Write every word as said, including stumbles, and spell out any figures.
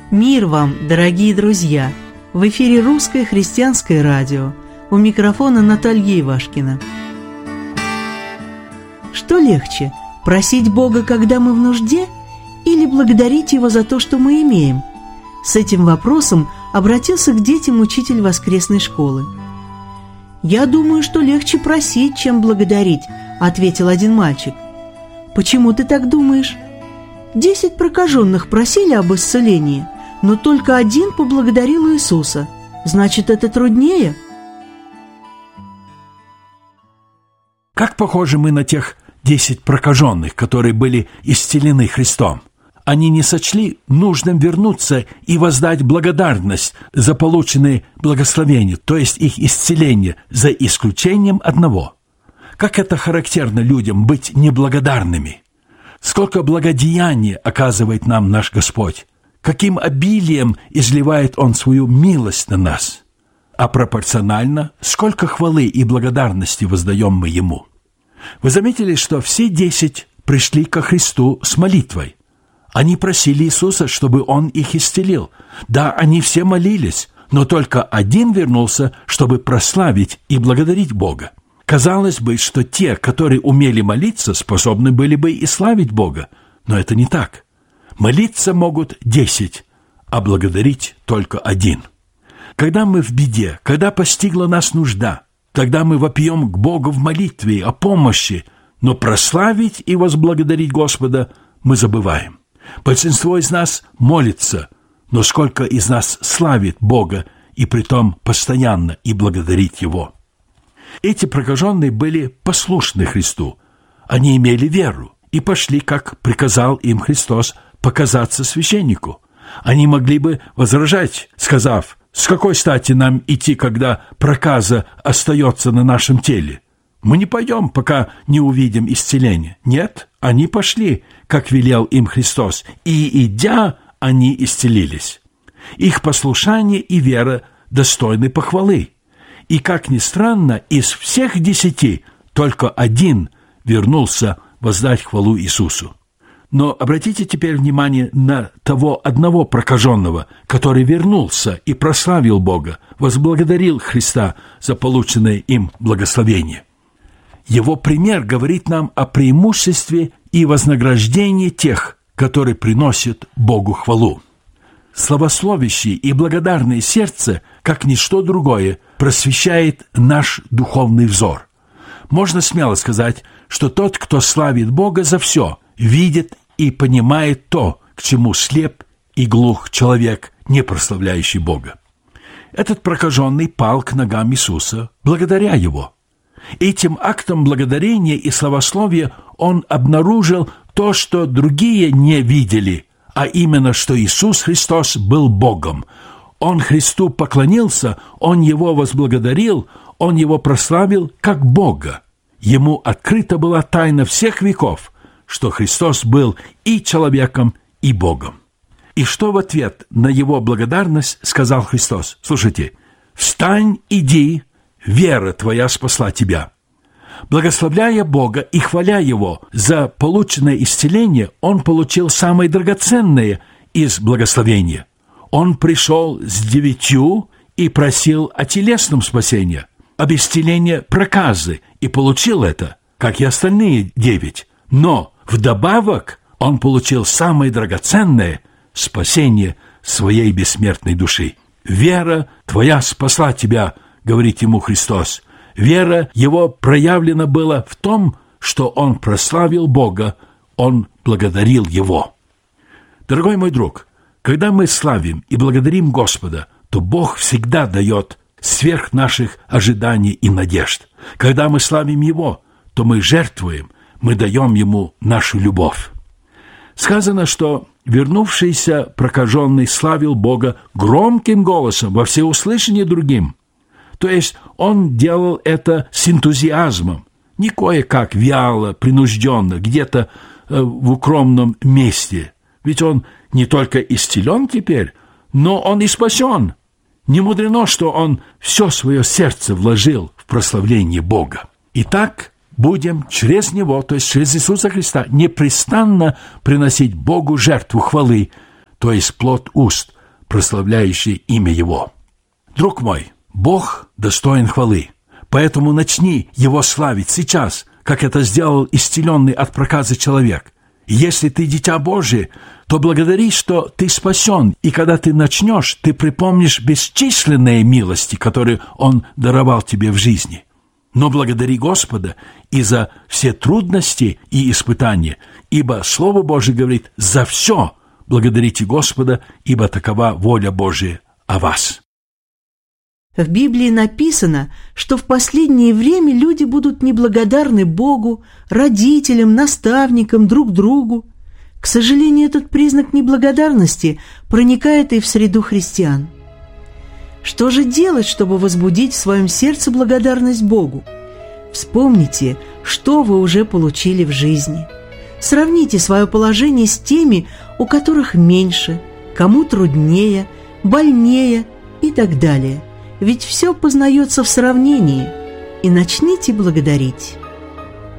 Мир вам, дорогие друзья! В эфире Русское христианское радио. У микрофона Наталья Ивашкина. Что легче, просить Бога, когда мы в нужде, или благодарить Его за то, что мы имеем? С этим вопросом обратился к детям учитель воскресной школы. «Я думаю, что легче просить, чем благодарить», — ответил один мальчик. «Почему ты так думаешь?» «Десять прокаженных просили об исцелении, но только один поблагодарил Иисуса. Значит, это труднее?» Как похожи мы на тех десять прокаженных, которые были исцелены Христом. Они не сочли нужным вернуться и воздать благодарность за полученные благословения, то есть их исцеление, за исключением одного. Как это характерно людям быть неблагодарными? Сколько благодеяния оказывает нам наш Господь! Каким обилием изливает Он свою милость на нас! А пропорционально, сколько хвалы и благодарности воздаем мы Ему! Вы заметили, что все десять пришли ко Христу с молитвой? Они просили Иисуса, чтобы Он их исцелил. Да, они все молились, но только один вернулся, чтобы прославить и благодарить Бога. Казалось бы, что те, которые умели молиться, способны были бы и славить Бога, но это не так. Молиться могут десять, а благодарить только один. Когда мы в беде, когда постигла нас нужда, тогда мы вопием к Богу в молитве о помощи, но прославить и возблагодарить Господа мы забываем. Большинство из нас молится, но сколько из нас славит Бога и притом постоянно и благодарит Его? Эти прокаженные были послушны Христу. Они имели веру и пошли, как приказал им Христос, показаться священнику. Они могли бы возражать, сказав: «С какой стати нам идти, когда проказа остается на нашем теле? Мы не пойдем, пока не увидим исцеление». Нет, они пошли, как велел им Христос, и, идя, они исцелились. Их послушание и вера достойны похвалы. И, как ни странно, из всех десяти только один вернулся воздать хвалу Иисусу. Но обратите теперь внимание на того одного прокаженного, который вернулся и прославил Бога, возблагодарил Христа за полученное им благословение. Его пример говорит нам о преимуществе и вознаграждении тех, которые приносят Богу хвалу. Славословящее и благодарное сердце, как ничто другое, просвещает наш духовный взор. Можно смело сказать, что тот, кто славит Бога за все, видит и понимает то, к чему слеп и глух человек, не прославляющий Бога. Этот прокаженный пал к ногам Иисуса благодаря Его. Этим актом благодарения и славословия он обнаружил то, что другие не видели, а именно, что Иисус Христос был Богом. Он Христу поклонился, Он Его возблагодарил, Он Его прославил как Бога. Ему открыта была тайна всех веков, что Христос был и человеком, и Богом. И что в ответ на Его благодарность сказал Христос? Слушайте: «Встань, иди, вера твоя спасла тебя». Благословляя Бога и хваля Его за полученное исцеление, он получил самое драгоценное из благословения. Он пришел с девятью и просил о телесном спасении, об исцелении проказы, и получил это, как и остальные девять. Но вдобавок он получил самое драгоценное – спасение своей бессмертной души. «Вера твоя спасла тебя», – говорит ему Христос. Вера его проявлена была в том, что он прославил Бога, он благодарил Его. Дорогой мой друг, когда мы славим и благодарим Господа, то Бог всегда дает сверх наших ожиданий и надежд. Когда мы славим Его, то мы жертвуем, мы даем Ему нашу любовь. Сказано, что вернувшийся прокаженный славил Бога громким голосом во всеуслышание другим. То есть он делал это с энтузиазмом, не кое-как вяло, принужденно, где-то э, в укромном месте. Ведь он не только исцелен теперь, но он и спасен. Не мудрено, что он все свое сердце вложил в прославление Бога. Итак, будем через Него, то есть через Иисуса Христа, непрестанно приносить Богу жертву хвалы, то есть плод уст, прославляющие имя Его. Друг мой, Бог достоин хвалы, поэтому начни Его славить сейчас, как это сделал исцеленный от проказы человек. И если ты дитя Божие, то благодари, что ты спасен, и когда ты начнешь, ты припомнишь бесчисленные милости, которые Он даровал тебе в жизни. Но благодари Господа и за все трудности и испытания, ибо Слово Божие говорит: «За все благодарите Господа, ибо такова воля Божия о вас». В Библии написано, что в последнее время люди будут неблагодарны Богу, родителям, наставникам, друг другу. К сожалению, этот признак неблагодарности проникает и в среду христиан. Что же делать, чтобы возбудить в своем сердце благодарность Богу? Вспомните, что вы уже получили в жизни. Сравните свое положение с теми, у которых меньше, кому труднее, больнее и так далее. Ведь все познается в сравнении. И начните благодарить.